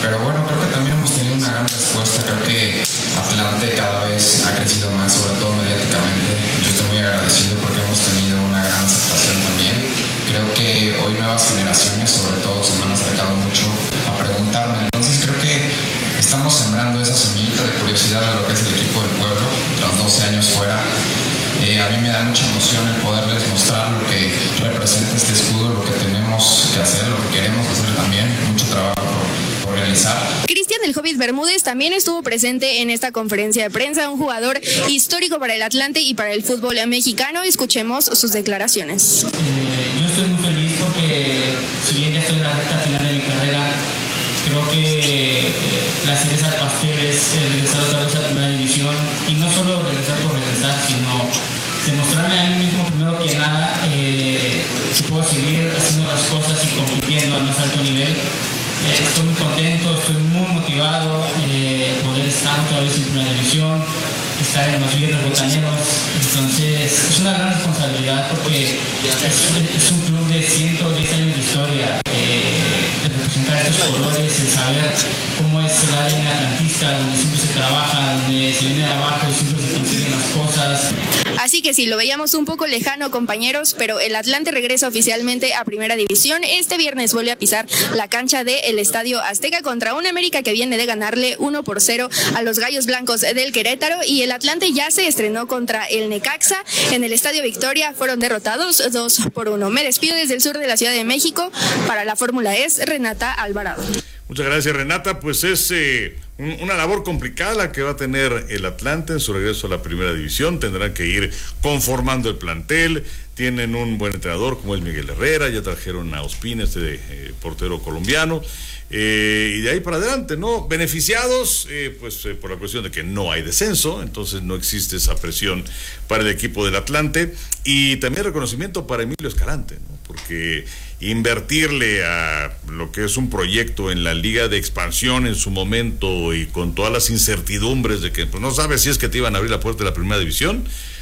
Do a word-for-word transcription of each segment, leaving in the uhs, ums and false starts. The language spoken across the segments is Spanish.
pero bueno, creo que también hemos tenido una gran respuesta. Creo que Atlante cada vez ha crecido más, sobre todo mediáticamente. Yo estoy muy agradecido porque hemos tenido una gran aceptación también. Creo que hoy nuevas generaciones, sobre todo, se me han acercado mucho a preguntarme. Entonces creo que estamos sembrando esa semillita de curiosidad de lo que es el equipo del pueblo, tras doce años fuera. Eh, a mí me da mucha emoción el poderles mostrar lo que representa este escudo, lo que tenemos que hacer, lo que queremos hacer también, mucho trabajo por, por realizar. Cristian el Hobbit Bermúdez también estuvo presente en esta conferencia de prensa, un jugador histórico para el Atlante y para el fútbol mexicano. Escuchemos sus declaraciones. Eh, yo estoy muy feliz porque si bien ya estoy en la recta final de mi carrera, creo que eh, la cereza del pastel es eh, regresar otra vez a la primera división, y no solo regresar por regresar, sino demostrarme a mí mismo primero que nada eh, que puedo seguir haciendo las cosas y compitiendo al más alto nivel. Eh, estoy muy contento, estoy muy motivado eh, poder estar otra vez en primera división, estar en los líderes botaneros. Entonces es una gran responsabilidad porque es, es un club de ciento diez años de historia. Eh, de representar estos colores, el saber cómo es el área atlantista, donde siempre se trabaja, donde se viene de abajo y siempre se consiguen las cosas. Así que sí, lo veíamos un poco lejano, compañeros, pero el Atlante regresa oficialmente a Primera División. Este viernes vuelve a pisar la cancha del Estadio Azteca contra un América que viene de ganarle uno por cero a los Gallos Blancos del Querétaro, y el Atlante ya se estrenó contra el Necaxa en el Estadio Victoria. Fueron derrotados dos por uno. Me despido desde el sur de la Ciudad de México para la Fórmula E, Renata Alvarado. Muchas gracias, Renata. Pues es eh, un, una labor complicada la que va a tener el Atlante en su regreso a la Primera División. Tendrán que ir conformando el plantel. Tienen un buen entrenador como es Miguel Herrera. Ya trajeron a Ospina, este eh, portero colombiano. Eh, y de ahí para adelante, ¿no? Beneficiados, eh, pues eh, por la cuestión de que no hay descenso, entonces no existe esa presión para el equipo del Atlante, y también reconocimiento para Emilio Escalante, ¿no? Porque invertirle a lo que es un proyecto en la Liga de Expansión en su momento y con todas las incertidumbres de que pues, no sabes si es que te iban a abrir la puerta de la Primera División,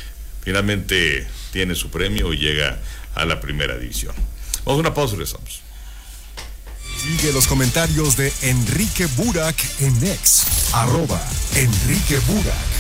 finalmente tiene su premio y llega a la Primera División. Vamos a una pausa y regresamos. Sigue los comentarios de Enrique Burak en X, arroba Enrique Burak.